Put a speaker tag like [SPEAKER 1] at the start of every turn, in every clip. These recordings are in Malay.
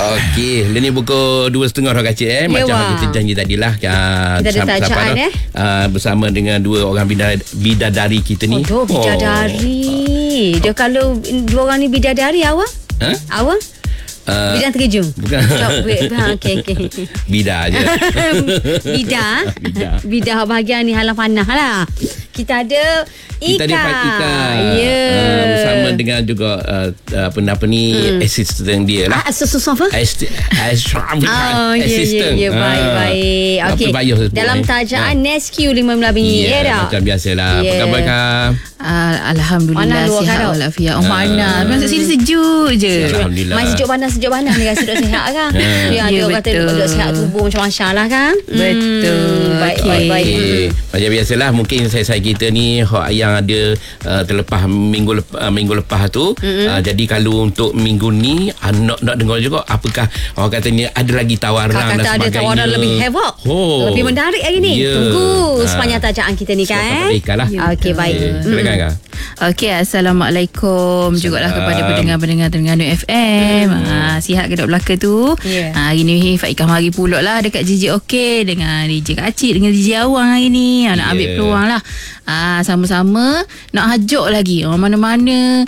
[SPEAKER 1] Okey, ni pukul 2.30 orang kacik macam kita janji tadilah.
[SPEAKER 2] Kita ada tajaan
[SPEAKER 1] bersama dengan dua orang bidadari kita ni.
[SPEAKER 2] Bidadari. Dia kalau dua orang ni bidadari awak? Awak? Bidang terkejut.
[SPEAKER 1] Bukan.
[SPEAKER 2] Okay.
[SPEAKER 1] Bida je.
[SPEAKER 2] Bida bahagian ni halang panah lah. Kita ada Ika.
[SPEAKER 1] Bersama dengan juga assistant dia lah.
[SPEAKER 2] Assistant apa?
[SPEAKER 1] Assistant.
[SPEAKER 2] Baik. Okey. Dalam tajaan Nesque 15 bunyi
[SPEAKER 1] macam biasalah. Apa khabar Kak?
[SPEAKER 3] Alhamdulillah sihat walafiat. Mana masuk sini sejuk je.
[SPEAKER 1] Alhamdulillah.
[SPEAKER 2] Mai sejuk panas ni rasa duk sihat kan. Dia orang kata duk sihat tubuh macam masya-Allah kan.
[SPEAKER 3] Betul.
[SPEAKER 2] Baik.
[SPEAKER 1] Macam biasalah mungkin saya kita ni yang ada terlepas minggu lepas tu. Jadi kalau untuk minggu ni nak dengar juga apakah orang kata ni ada lagi tawaran dan sebagainya.
[SPEAKER 2] Ada tawaran lebih heboh. Lebih menarik hari ni. Tunggu sepanjang tajaan kita ni kan. Okey baik.
[SPEAKER 3] Okey, Assalamualaikum jugalah kepada pendengar-pendengar Terengganu FM. Sihat ke dok belaka tu? Hari ni Faikah mari pulak lah dekat JJ dengan DJ Kak Acik dengan DJ Awang hari ni. Nak ambil peluang lah. Sama-sama nak hajuk lagi mana-mana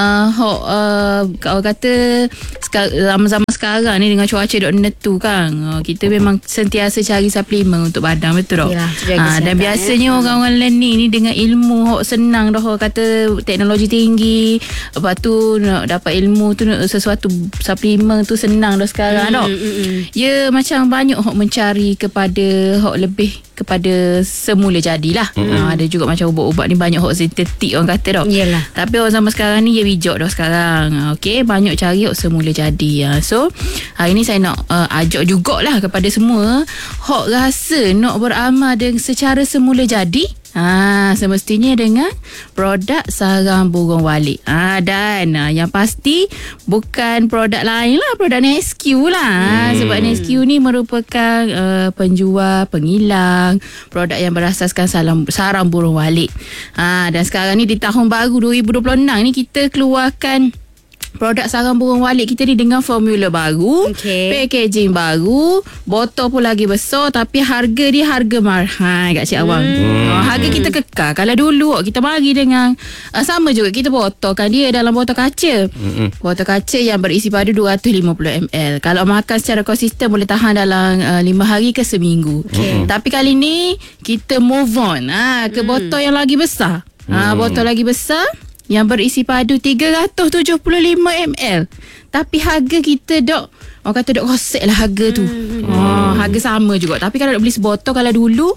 [SPEAKER 3] orang kata zaman-zaman sekarang ni dengan cuaca dok menentu kan. Kita memang sentiasa cari suplemen untuk badan, betul tak? Dan biasanya orang-orang learning ni dengan ilmu senang dah orang kata teknologi tinggi. Lepas tu nak dapat ilmu tu sesuatu suplemen tu senang dah sekarang tak? Ya macam banyak mencari kepada lebih kepada semula jadilah. Ada juga macam ubat-ubat ni banyak sintetik orang kata tak.
[SPEAKER 2] Yalah.
[SPEAKER 3] Tapi orang zaman sekarang ni dia bijak dah sekarang. Okey, banyak cari semula jadi. So hari ni saya nak ajak jugalah kepada semua rasa nak beramal dengan secara semula jadi. Semestinya dengan produk sarang burung walik. Dan yang pasti bukan produk lain lah, produk Nesque lah. Sebab Nesque ni merupakan penjual penghilang produk yang berasaskan sarang burung walik. Dan sekarang ni di tahun baru 2026 ni kita keluarkan produk sarang burung walik kita ni dengan formula baru, packaging baru, botol pun lagi besar, tapi harga dia harga marhal kat Cik Awang. Harga kita kekal. Kalau dulu kita mari dengan sama juga kita botolkan dia dalam botol kaca. Botol kaca yang berisi padu 250 ml. Kalau makan secara konsisten boleh tahan dalam 5 hari ke seminggu. Tapi kali ni kita move on ke botol yang lagi besar. Botol lagi besar yang berisi padu 375 ml. Tapi harga kita orang kata roset lah harga tu. Harga sama juga. Tapi kalau nak beli sebotol, kalau dulu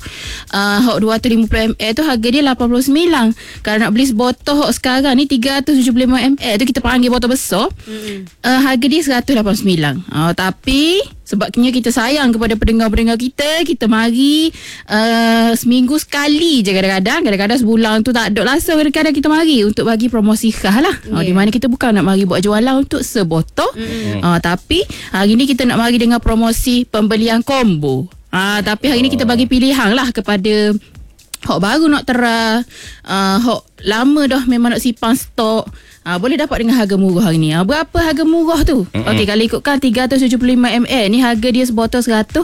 [SPEAKER 3] 250 ml tu harga dia 89. Kalau nak beli sebotol sekarang ni 375 ml tu kita panggil botol besar, harga dia 189. Tapi sebabnya kita sayang kepada pendengar-pendengar kita mari seminggu sekali je, kadang-kadang sebulan tu tak ada langsung, kadang-kadang kita mari untuk bagi promosi khas lah. Di mana kita bukan nak mari buat jualan untuk sebotol, tapi hari ni kita nak mari dengan promosi pembelian combo. Tapi hari ni kita bagi pilihan lah kepada baru nak lama dah memang nak simpan stok. Boleh dapat dengan harga murah hari ni. Berapa harga murah tu? Okey, kalau ikutkan 375 ml ni harga dia sebotol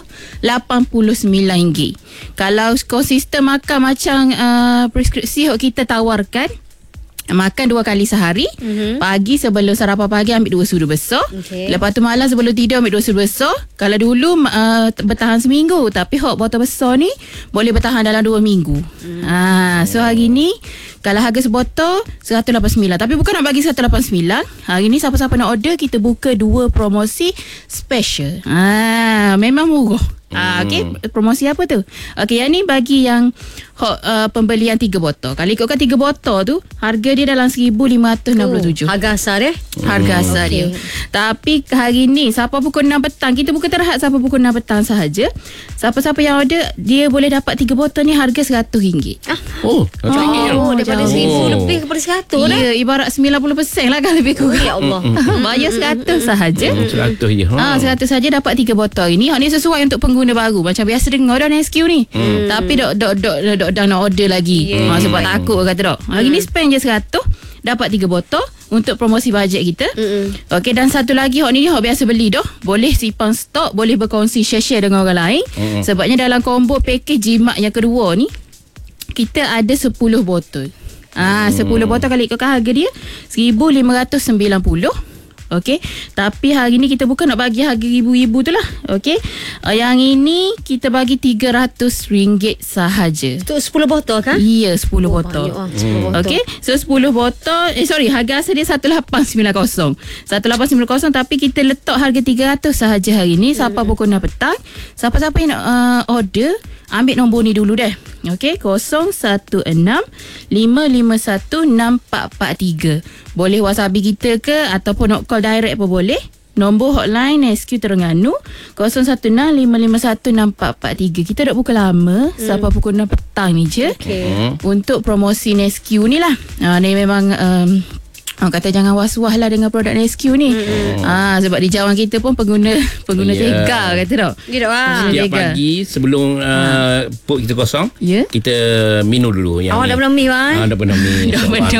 [SPEAKER 3] RM189. Kalau konsisten makan macam preskripsi kita tawarkan, makan 2 kali sehari. Pagi sebelum sarapan pagi ambil 2 sudu besar. Lepas tu malam sebelum tidur ambil 2 sudu besar. Kalau dulu bertahan seminggu, tapi botol besar ni boleh bertahan dalam 2 minggu. So hari ni kalau harga sebotol 189. Tapi bukan nak bagi 189. Hari ni siapa-siapa nak order, kita buka 2 promosi special. Memang murah. Okey, promosi apa tu? Okey, yang ni bagi yang pembelian 3 botol. Kalau ikutkan 3 botol tu, harga dia dalam 1,567.
[SPEAKER 2] Harga asal dia?
[SPEAKER 3] Harga asal dia. Tapi hari ni siapa pukul 6 petang, kita buka terhad sampai pukul 6 petang sahaja. Siapa-siapa yang order, dia boleh dapat 3 botol ni harga RM100.
[SPEAKER 2] Daripada 1,000 lebih kepada 100
[SPEAKER 3] Ya, ibarat 90% lah kan lebih kurang.
[SPEAKER 2] Ya Allah.
[SPEAKER 3] Bayar 100 sahaja.
[SPEAKER 1] 100 je.
[SPEAKER 3] 100 saja dapat 3 botol ini. Ni sesuai untuk pengguna baru. Macam biasa dengar dah Nesque ni. Tapi dah nak order lagi. Sebab takut kata tak. Hari ni spend je 100, dapat 3 botol, untuk promosi bajet kita. Okey, dan satu lagi hok ni hok biasa beli dah. Boleh simpan stok, boleh berkongsi share dengan orang lain. Sebabnya dalam combo package jimat yang kedua ni kita ada 10 botol. 10 botol kali ikutkan harga dia RM1,590. Okey, tapi hari ni kita bukan nak bagi harga ribu-ribu tu lah. Okey, yang ini kita bagi RM300 sahaja.
[SPEAKER 2] Untuk 10 botol kan?
[SPEAKER 3] Ya, 10 botol.
[SPEAKER 2] 10 botol.
[SPEAKER 3] Okey, so 10 botol harga asal dia 1890. 1890, tapi kita letak harga 300 sahaja hari ni. Siapa pukul 6 petang, siapa-siapa yang nak order, ambil nombor ni dulu dah. Okey, 0165516443. Boleh WhatsApp kita ke ataupun nak call direct pun boleh. Nombor hotline SQ Terengganu 0165516443. Kita dah buka lama sampai pukul 6 petang ni je. Untuk promosi SQ ni lah. Ni memang kata jangan was-was lah dengan produk SQ ni. Sebab di Jawan kita pun pengguna tega kata tak.
[SPEAKER 1] Setiap pagi sebelum put kita kosong, kita minum dulu yang
[SPEAKER 2] dah pernah miss
[SPEAKER 1] dah pernah miss.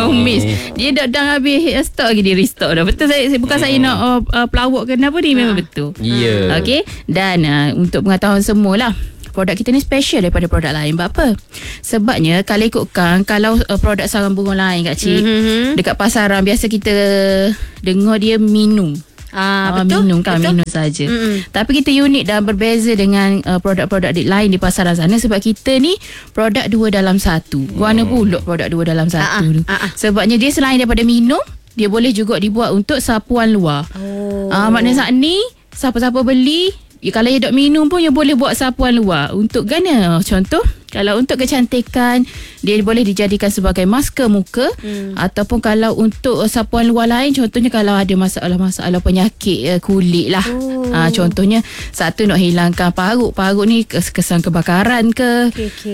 [SPEAKER 3] Dia dah habis stok lagi, dia restock dah. Betul, bukan saya nak pelawak ke apa ni, memang betul. Okey, dan untuk pengetahuan semualah, produk kita ni special daripada produk lain. Sebab apa? Sebabnya kalau ikutkan, kalau produk sarang burung lain Kak Cik, dekat pasaran biasa kita dengar dia minum.
[SPEAKER 2] Betul.
[SPEAKER 3] Minum saja. Tapi kita unik dan berbeza dengan produk-produk lain di pasaran sana. Sebab kita ni produk 2 dalam 1. Guana pula produk 2 dalam 1 tu. Sebabnya dia selain daripada minum, dia boleh juga dibuat untuk sapuan luar. Maknanya saat ni siapa-siapa beli, kalau dia dok minum pun dia boleh buat sapuan luar. Untuk gana, contoh, kalau untuk kecantikan, dia boleh dijadikan sebagai masker muka. Ataupun kalau untuk sapuan luar lain, contohnya kalau ada masalah-masalah penyakit kulit lah. Contohnya, satu nak hilangkan parut. Parut ni kesan kebakaran ke,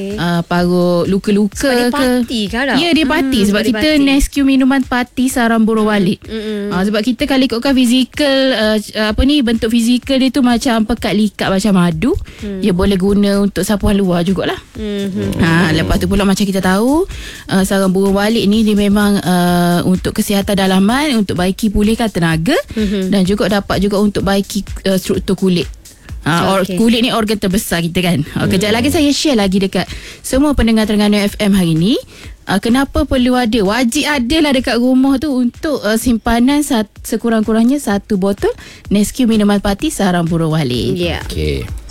[SPEAKER 3] parut luka-luka
[SPEAKER 2] sebab dia parti ke?
[SPEAKER 3] Ya, dia parti. Sebab kita SQ minuman parti sarang burung walit. Sebab kita kalau ikutkan fizikal, bentuk fizikal dia tu macam pekat likat macam madu. Dia boleh guna untuk sapuan luar jugalah. Lepas tu pula macam kita tahu, sarang burung walit ni dia memang untuk kesihatan dalaman, untuk baiki pulihkan tenaga, dan juga dapat juga untuk baiki struktur kulit. Kulit ni organ terbesar kita kan. Kejap lagi saya share lagi dekat semua pendengar Terengganu FM hari ni, kenapa perlu ada, wajib ada lah dekat rumah tu untuk simpanan sekurang-kurangnya 1 botol SQ minuman parti sarang burung walit.
[SPEAKER 1] Okay.